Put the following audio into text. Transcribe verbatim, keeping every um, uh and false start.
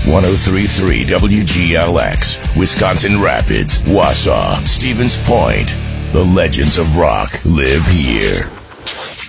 one oh three point three W G L X, Wisconsin Rapids, Wausau, Stevens Point. The legends of rock live here.